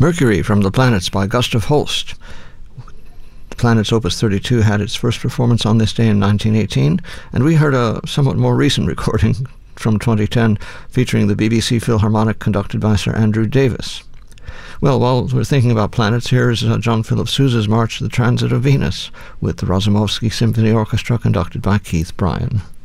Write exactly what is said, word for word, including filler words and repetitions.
Mercury from the Planets by Gustav Holst. The Planets Opus thirty-two had its first performance on this day in nineteen eighteen, and we heard a somewhat more recent recording from twenty ten featuring the B B C Philharmonic conducted by Sir Andrew Davis. Well, while we're thinking about planets, here's uh, John Philip Sousa's March to the Transit of Venus with the Razumovsky Symphony Orchestra conducted by Keith Bryan.